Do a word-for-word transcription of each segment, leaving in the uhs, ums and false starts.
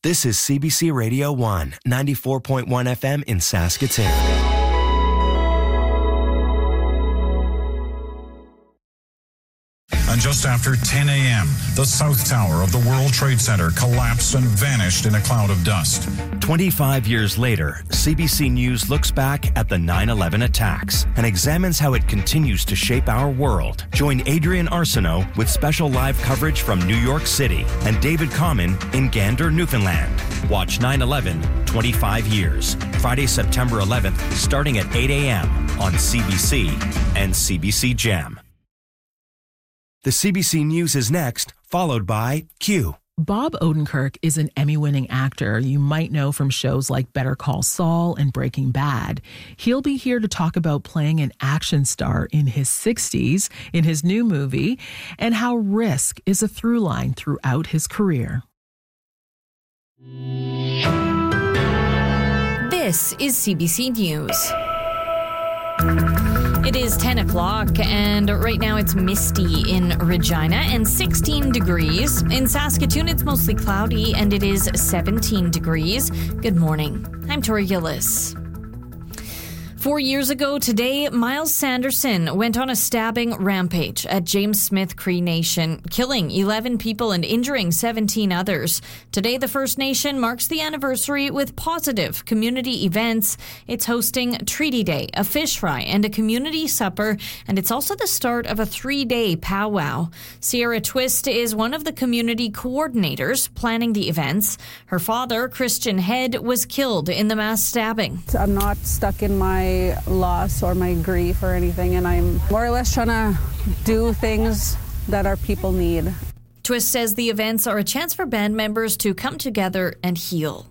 This is C B C Radio one, ninety-four point one F M in Saskatoon. And just after ten a.m., the South Tower of the World Trade Center collapsed and vanished in a cloud of dust. twenty-five years later, C B C News looks back at the nine eleven attacks and examines how it continues to shape our world. Join Adrian Arsenault with special live coverage from New York City and David Common in Gander, Newfoundland. Watch nine eleven, twenty-five years, Friday, September eleventh, starting at eight a.m. on C B C and C B C Gem. The C B C News is next, followed by Q. Bob Odenkirk is an Emmy-winning actor you might know from shows like Better Call Saul and Breaking Bad. He'll be here to talk about playing an action star in his sixties in his new movie and how risk is a through line throughout his career. This is C B C News. It is ten o'clock, and right now it's misty in Regina and sixteen degrees. In Saskatoon, it's mostly cloudy, and it is seventeen degrees. Good morning. I'm Tori Gillis. Four years ago today, Miles Sanderson went on a stabbing rampage at James Smith Cree Nation, killing eleven people and injuring seventeen others. Today, the First Nation marks the anniversary with positive community events. It's hosting Treaty Day, a fish fry, and a community supper, and it's also the start of a three-day powwow. Sierra Twist is one of the community coordinators planning the events. Her father, Christian Head, was killed in the mass stabbing. I'm not stuck in my loss or my grief or anything, and I'm more or less trying to do things that our people need. Twist says the events are a chance for band members to come together and heal.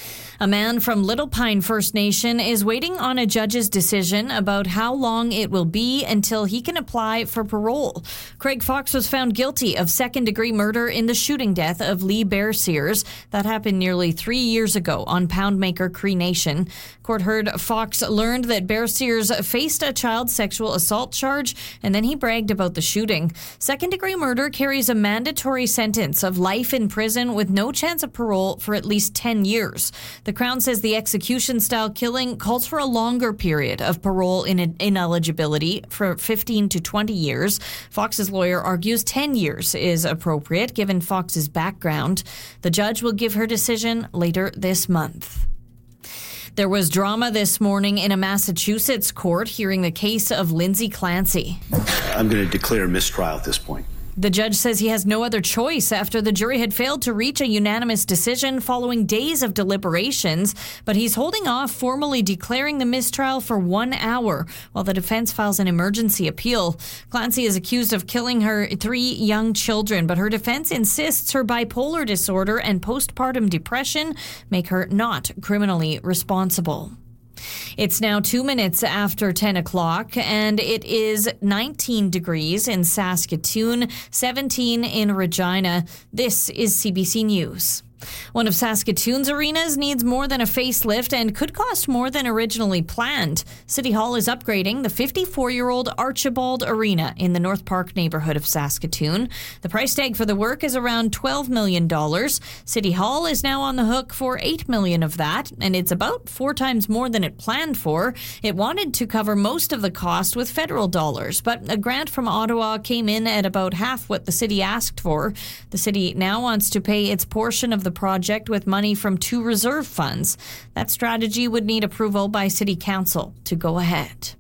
A man from Little Pine First Nation is waiting on a judge's decision about how long it will be until he can apply for parole. Craig Fox was found guilty of second-degree murder in the shooting death of Lee Bear Sears. That happened nearly three years ago on Poundmaker Cree Nation. Court heard Fox learned that Bear Sears faced a child sexual assault charge, and then he bragged about the shooting. Second-degree murder carries a mandatory sentence of life in prison with no chance of parole for at least ten years. The Crown says the execution-style killing calls for a longer period of parole in ineligibility for fifteen to twenty years. Fox's lawyer argues ten years is appropriate given Fox's background. The judge will give her decision later this month. There was drama this morning in a Massachusetts court hearing the case of Lindsay Clancy. I'm going to declare mistrial at this point. The judge says he has no other choice after the jury had failed to reach a unanimous decision following days of deliberations, but he's holding off formally declaring the mistrial for one hour while the defense files an emergency appeal. Clancy is accused of killing her three young children, but her defense insists her bipolar disorder and postpartum depression make her not criminally responsible. It's now two minutes after ten o'clock, and it is nineteen degrees in Saskatoon, seventeen in Regina. This is C B C News. One of Saskatoon's arenas needs more than a facelift and could cost more than originally planned. City Hall is upgrading the fifty-four-year-old Archibald Arena in the North Park neighborhood of Saskatoon. The price tag for the work is around twelve million dollars. City Hall is now on the hook for eight million dollars of that, and it's about four times more than it planned for. It wanted to cover most of the cost with federal dollars, but a grant from Ottawa came in at about half what the city asked for. The city now wants to pay its portion of the project with money from two reserve funds. That strategy would need approval by City Council to go ahead.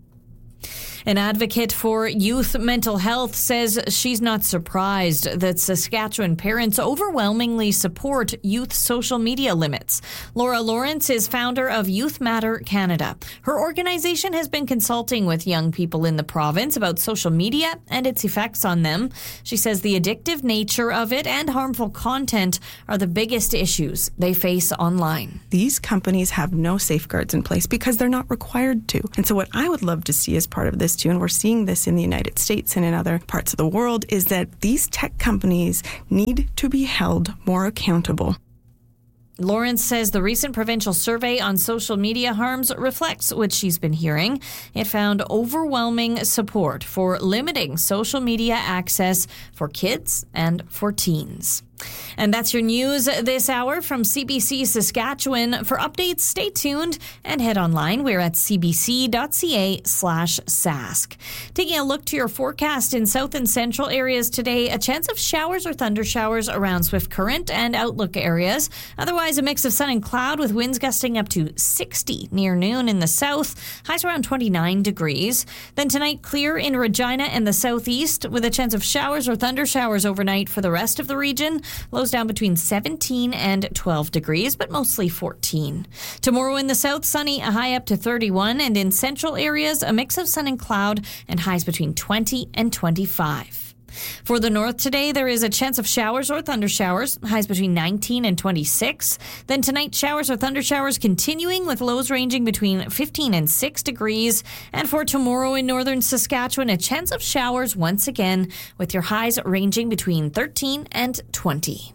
An advocate for youth mental health says she's not surprised that Saskatchewan parents overwhelmingly support youth social media limits. Laura Lawrence is founder of Youth Matter Canada. Her organization has been consulting with young people in the province about social media and its effects on them. She says the addictive nature of it and harmful content are the biggest issues they face online. These companies have no safeguards in place because they're not required to. And so what I would love to see as part of this too, and we're seeing this in the United States and in other parts of the world, is that these tech companies need to be held more accountable. Lawrence says the recent provincial survey on social media harms reflects what she's been hearing. It found overwhelming support for limiting social media access for kids and for teens. And that's your news this hour from C B C Saskatchewan. For updates, stay tuned and head online. We're at cbc.ca slash sask. Taking a look to your forecast in south and central areas today, a chance of showers or thunder showers around Swift Current and Outlook areas. Otherwise, a mix of sun and cloud with winds gusting up to sixty near noon in the south. Highs around twenty-nine degrees. Then tonight, clear in Regina and the southeast with a chance of showers or thunder showers overnight for the rest of the region. Lows down between seventeen and twelve degrees, but mostly fourteen. Tomorrow in the south, sunny, a high up to thirty-one, and in central areas, a mix of sun and cloud and highs between twenty and twenty-five. For the north today, there is a chance of showers or thunder showers, highs between nineteen and twenty-six. Then tonight, showers or thunder showers continuing with lows ranging between fifteen and six degrees. And for tomorrow in northern Saskatchewan, a chance of showers once again with your highs ranging between thirteen and twenty.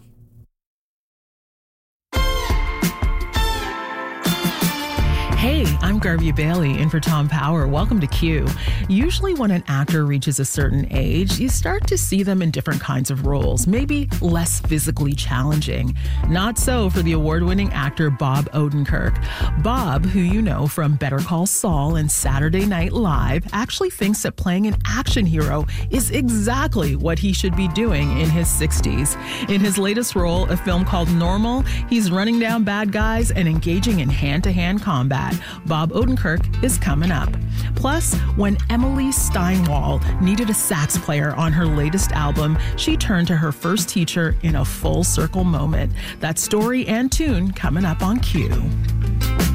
Hey, I'm Garvey Bailey in for Tom Power. Welcome to Q. Usually when an actor reaches a certain age, you start to see them in different kinds of roles, maybe less physically challenging. Not so for the award-winning actor Bob Odenkirk. Bob, who you know from Better Call Saul and Saturday Night Live, actually thinks that playing an action hero is exactly what he should be doing in his sixties. In his latest role, a film called Normal, he's running down bad guys and engaging in hand-to-hand combat. Bob Odenkirk is coming up. Plus, when Emily Steinwall needed a sax player on her latest album, she turned to her first teacher in a full circle moment. That story and tune coming up on Q.